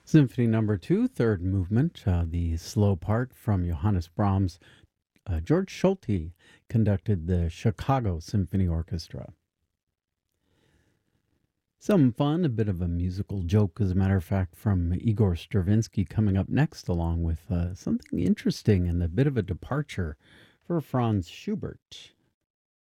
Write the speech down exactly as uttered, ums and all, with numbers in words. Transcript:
Symphony Number Two, third movement, uh, the slow part from Johannes Brahms. Uh, George Schulte conducted the Chicago Symphony Orchestra. Some fun, a bit of a musical joke, as a matter of fact, from Igor Stravinsky coming up next, along with uh, something interesting and a bit of a departure for Franz Schubert.